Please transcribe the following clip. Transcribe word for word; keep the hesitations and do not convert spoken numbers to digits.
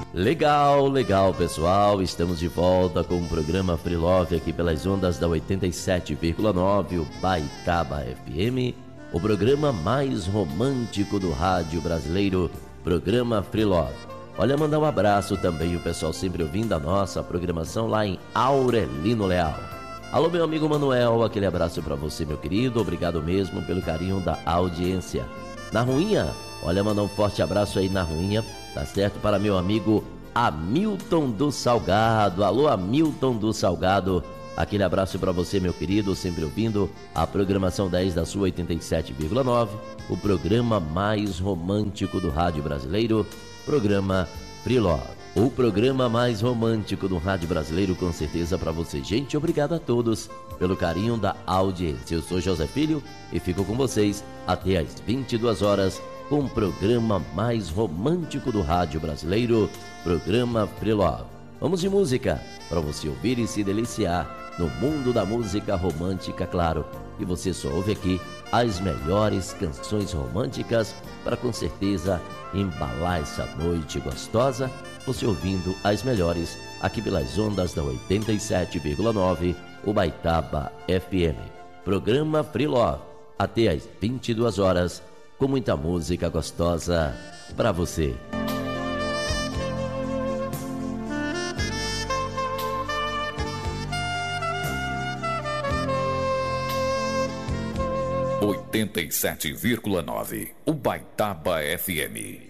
Legal, legal, pessoal. Estamos de volta com o programa Free Love aqui pelas ondas da oitenta e sete vírgula nove, o Baitaba F M, o programa mais romântico do rádio brasileiro, programa Free Love. Olha, mandar um abraço também o pessoal sempre ouvindo a nossa programação lá em Aurelino Leal. Alô, meu amigo Manuel, aquele abraço para você, meu querido. Obrigado mesmo pelo carinho da audiência. Na Ruinha, olha, mandar um forte abraço aí na Ruinha, tá certo? Para meu amigo Hamilton do Salgado. Alô, Hamilton do Salgado, aquele abraço para você, meu querido, sempre ouvindo a programação dez da sua oitenta e sete vírgula nove, o programa mais romântico do rádio brasileiro, programa Free Love. O programa mais romântico do rádio brasileiro, com certeza para você. Gente, obrigado a todos pelo carinho da audiência. Eu sou José Filho e fico com vocês até às vinte e duas horas com o programa mais romântico do rádio brasileiro, programa Free Love. Vamos de música para você ouvir e se deliciar no mundo da música romântica, claro. E você só ouve aqui as melhores canções românticas para, com certeza, embalar essa noite gostosa, você ouvindo as melhores aqui pelas ondas da oitenta e sete vírgula nove, o Baitaba F M. Programa Free Love, até às vinte e duas horas, com muita música gostosa para você. oitenta e sete vírgula nove, o Baitaba F M.